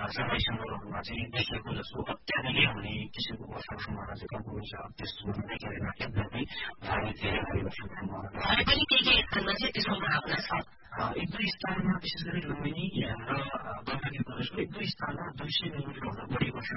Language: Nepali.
सबै सन्दर्भहरूमा चाहिँ देखिएको जस्तो अत्याधिकै हुने किसिमको वर्षाको सम्भावना चाहिँ कम हुन्छ त्यस्तो देखिँदैन एकदमै धेरै भारी वर्षाको सम्भावना अहिले पनि केही स्थानमा चाहिँ त्यस्तो सम्भावना छ एक दुई स्थानमा विशेष गरी लुम्बिनी र गण्डकी प्रदेशको एक दुई स्थानमा 200 मिलिमिटरभन्दा बढी वर्षा